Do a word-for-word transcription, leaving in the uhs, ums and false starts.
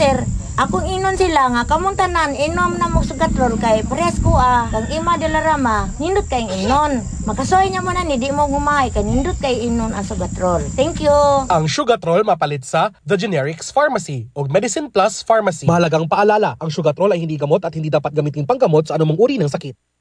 sir, akong inon sila nga kamuntanan inom na mo sugatrol kay parehas ko ah kang ima de la rama nindot kay inon makasoy niya mo na ni di mo gumahay kay nindot kay inon ang sugatrol. Thank you. Ang Sugatrol mapalit sa The Generics Pharmacy o Medicine Plus Pharmacy. Mahalagang paalala, ang Sugatrol ay hindi gamot at hindi dapat gamitin panggamot sa anumang uri ng sakit.